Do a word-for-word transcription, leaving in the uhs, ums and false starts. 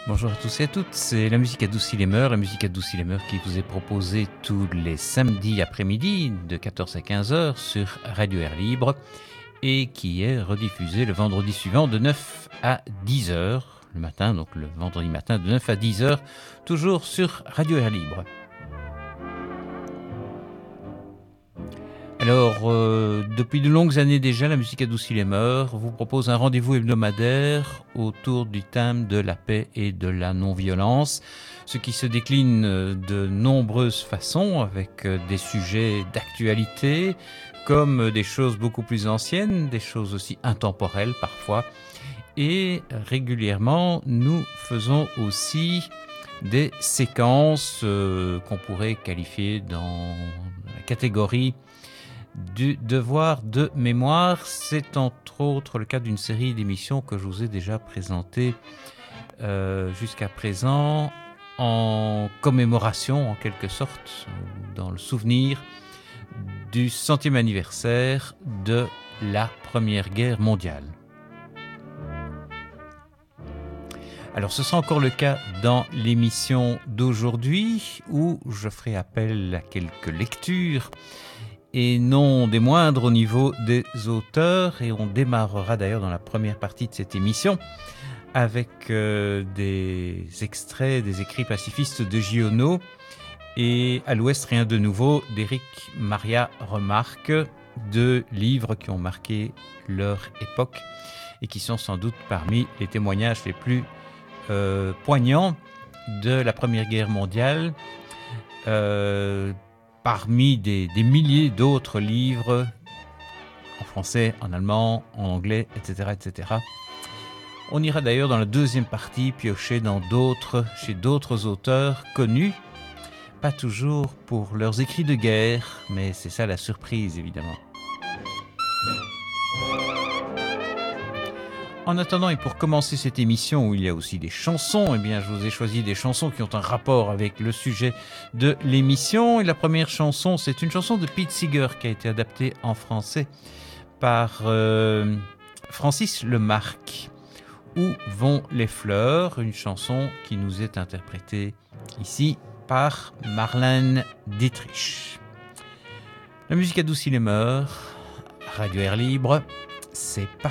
Bonjour à tous et à toutes, c'est la musique adoucit les mœurs, la musique adoucit les mœurs qui vous est proposée tous les samedis après-midi de quatorze à quinze heures sur Radio Air Libre et qui est rediffusée le vendredi suivant de neuf à dix heures le matin, donc le vendredi matin de neuf à dix heures, toujours sur Radio Air Libre. Alors, euh, depuis de longues années déjà, la musique adoucit les mœurs vous propose un rendez-vous hebdomadaire autour du thème de la paix et de la non-violence, ce qui se décline de nombreuses façons avec des sujets d'actualité, comme des choses beaucoup plus anciennes, des choses aussi intemporelles parfois. Et régulièrement, nous faisons aussi des séquences euh, qu'on pourrait qualifier dans la catégorie du devoir de mémoire. C'est entre autres le cas d'une série d'émissions que je vous ai déjà présentées euh, jusqu'à présent en commémoration en quelque sorte, dans le souvenir du centième anniversaire de la Première Guerre mondiale. Alors ce sera encore le cas dans l'émission d'aujourd'hui où je ferai appel à quelques lectures et non des moindres au niveau des auteurs, et on démarrera d'ailleurs dans la première partie de cette émission avec euh, des extraits des écrits pacifistes de Giono et À l'Ouest rien de nouveau d'Éric Maria Remarque, deux livres qui ont marqué leur époque et qui sont sans doute parmi les témoignages les plus euh, poignants de la Première Guerre mondiale, euh, parmi des, des milliers d'autres livres en français, en allemand, en anglais, et cetera, et cetera. On ira d'ailleurs dans la deuxième partie piocher dans d'autres, chez d'autres auteurs connus, pas toujours pour leurs écrits de guerre, mais c'est ça la surprise évidemment. En attendant, et pour commencer cette émission où il y a aussi des chansons, eh bien, je vous ai choisi des chansons qui ont un rapport avec le sujet de l'émission. Et la première chanson, c'est une chanson de Pete Seeger qui a été adaptée en français par euh, Francis Lemarque. Où vont les fleurs, une chanson qui nous est interprétée ici par Marlène Dietrich. La musique adoucit les mœurs, Radio Air Libre, c'est parti.